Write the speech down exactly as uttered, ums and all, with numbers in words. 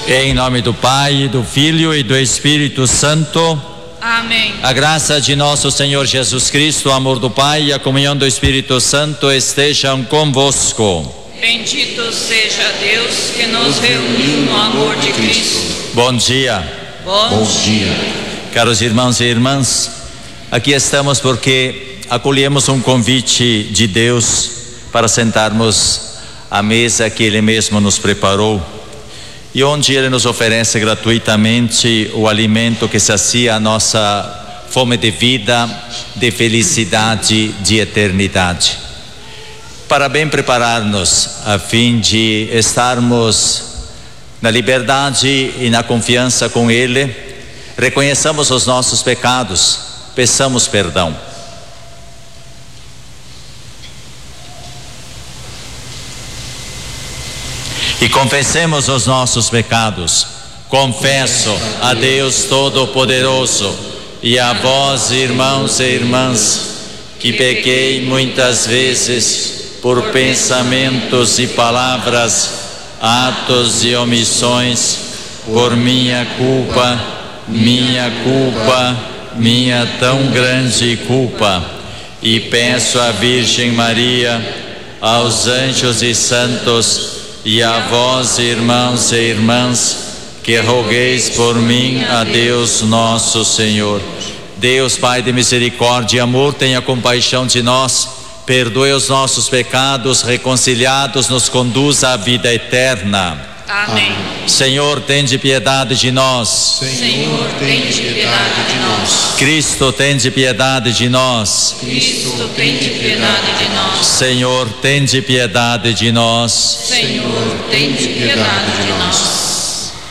Em nome do Pai, do Filho e do Espírito Santo. Amém. A graça de nosso Senhor Jesus Cristo, o amor do Pai e a comunhão do Espírito Santo estejam convosco. Bendito seja Deus que nos reuniu no amor de Cristo. Bom dia. Bom, Bom dia. Caros irmãos e irmãs, aqui estamos porque acolhemos um convite de Deus para sentarmos à mesa que Ele mesmo nos preparou e onde Ele nos oferece gratuitamente o alimento que sacia a nossa fome de vida, de felicidade, de eternidade. Para bem preparar-nos a fim de estarmos na liberdade e na confiança com Ele, reconheçamos os nossos pecados, peçamos perdão. E confessemos os nossos pecados. Confesso a Deus Todo-Poderoso e a vós, irmãos e irmãs, que pequei muitas vezes por pensamentos e palavras, atos e omissões, por minha culpa, minha culpa, minha tão grande culpa. E peço à Virgem Maria, aos anjos e santos, e a vós, irmãos e irmãs, que rogueis por mim a Deus nosso Senhor. Deus, Pai de misericórdia e amor, tenha compaixão de nós, perdoe os nossos pecados, reconciliados, nos conduza à vida eterna. Amém. Senhor, tende piedade de nós. Senhor, tende piedade de nós. Cristo, tende piedade de nós. Cristo, tende piedade de nós. Senhor, tende piedade de nós. Senhor, tende piedade de nós.